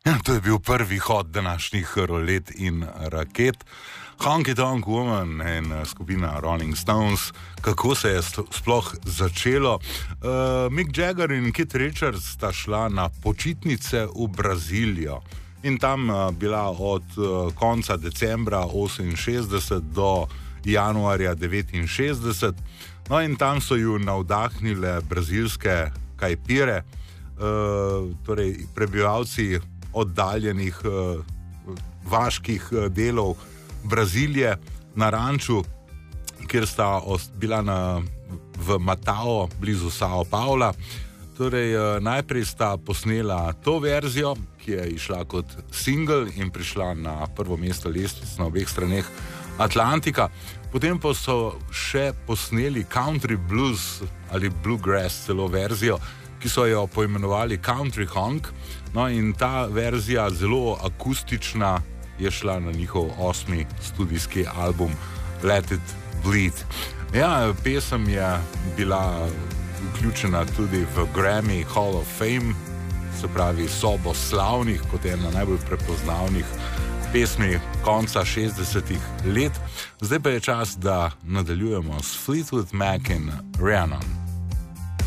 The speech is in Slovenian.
To je bil prvi hod današnjih rolet in raket. Honky Tonk Woman in skupina Rolling Stones, kako se je sploh začelo. Mick Jagger in Keith Richards sta šla na počitnice v Brazilijo in tam bila od konca decembra 68 do januarja 69. No in tam so ju navdahnile brazilske kajpire, torej prebivalci oddaljenih vaških delov Brazilije na ranču, kjer sta bila v Matao, blizu Sao Paula. Torej, najprej sta posnela to verzijo, ki je išla kot single in prišla na prvo mesto lestvic na obeh straneh Atlantika. Potem pa so še posneli country blues ali bluegrass celo verzijo, ki so jo poimenovali Country Honk. No in ta verzija, zelo akustična, je šla na njihov 8. studijski album Let It Bleed. Ja, pesem je bila vključena tudi v Grammy Hall of Fame, se pravi sobo slavnih, kot ena najbolj prepoznavnih pesmi konca 60-ih let. Zdaj pa je čas, da nadaljujemo s Fleetwood Mac in Rhiannon.